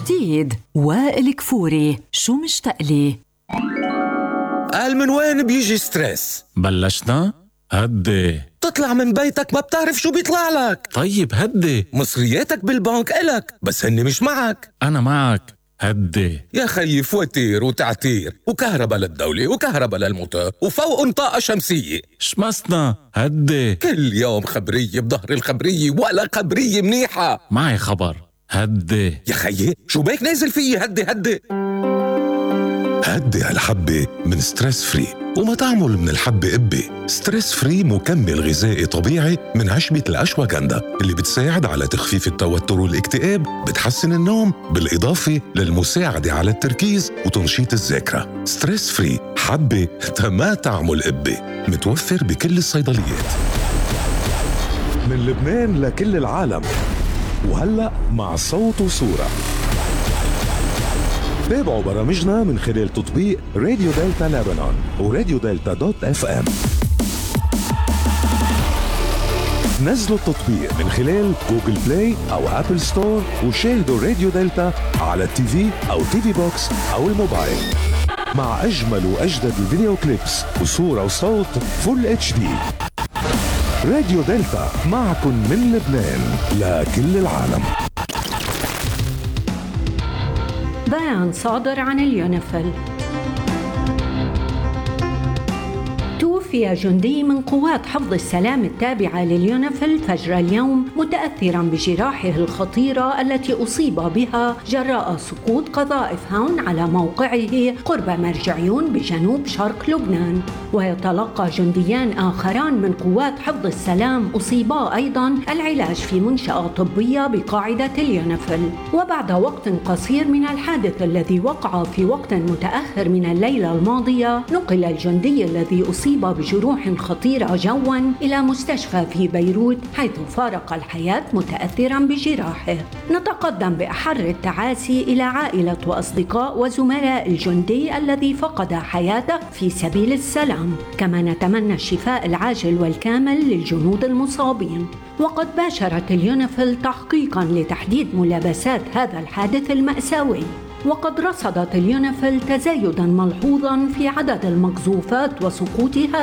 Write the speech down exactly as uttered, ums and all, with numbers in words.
جديد وائل كفوري، شو مشتقلي؟ قال من وين بيجي ستريس؟ بلشنا؟ هدي. تطلع من بيتك ما بتعرف شو بيطلع لك. طيب هدي. مصرياتك بالبنك إلك بس هني مش معك. أنا معك، هدي. يا خيي فواتير وتعتير وكهرباء للدولة وكهرباء للموتور وفوق طاقة شمسية. شمسنا، هدي. كل يوم خبرية بظهر الخبرية ولا خبرية منيحة. معي خبر، هدي. يا خيي شو بيك نازل فيي؟ هدي هدي هدي هالحبة من ستريس فري، وما تعمل من الحبة قبة. ستريس فري مكمل غذائي طبيعي من عشبة الأشواغندا اللي بتساعد على تخفيف التوتر والاكتئاب، بتحسن النوم، بالإضافة للمساعدة على التركيز وتنشيط الذاكرة. ستريس فري حبة ما تعمل قبة، متوفر بكل الصيدليات. من لبنان لكل العالم، وهلأ مع صوت وصورة. تابعوا برامجنا من خلال تطبيق راديو دلتا لبنان وراديو دلتا دوت اف ام. نزلوا التطبيق من خلال جوجل بلاي او ابل ستور وشاهدوا راديو دلتا على التي في او تي في بوكس او الموبايل مع اجمل واجدد الفيديو كليبس وصورة وصوت فول اتش دي. راديو دلتا معكم من لبنان لكل العالم. بيان صادر عن اليونيفيل. توفي جندي من قوات حفظ السلام التابعة لليونيفيل فجر اليوم متأثراً بجراحه الخطيرة التي أصيب بها جراء سقوط قذائف هاون على موقعه قرب مرجعيون بجنوب شرق لبنان. ويتلقى جنديان آخران من قوات حفظ السلام أصيبا أيضاً العلاج في منشأة طبية بقاعدة اليونيفيل. وبعد وقت قصير من الحادث الذي وقع في وقت متأخر من الليلة الماضية، نقل الجندي الذي أصيب بجروح خطيرة جواً إلى مستشفى في بيروت، حيث فارق الحياة متأثراً بجراحه. نتقدم بأحر التعاسي إلى عائلة وأصدقاء وزملاء الجندي الذي فقد حياته في سبيل السلام، كما نتمنى الشفاء العاجل والكامل للجنود المصابين. وقد باشرت اليونيفيل تحقيقاً لتحديد ملابسات هذا الحادث المأساوي. وقد رصدت اليونيفيل تزايداً ملحوظاً في عدد المقذوفات وسقوطها